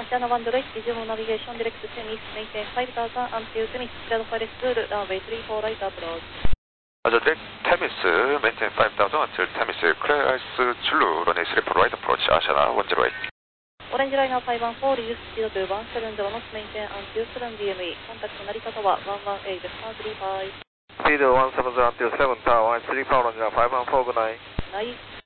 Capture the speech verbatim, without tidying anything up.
Channel one direct, visual navigation, direct to Tennis, maintain five thousand, until Tennis, clear for school, runway three four right approach. Roger, direct Temis, maintain five thousand until Temis, clear ice Zulu, runway three four right approach, Ashana one zero eight. Orange Liner five one four, reduce speed to one seven zero knots, maintain until seven D M E. Contact 成り方はone one eight one three five. Speed one seven zero until seven tower one three five, Roger five one four, good night. Night.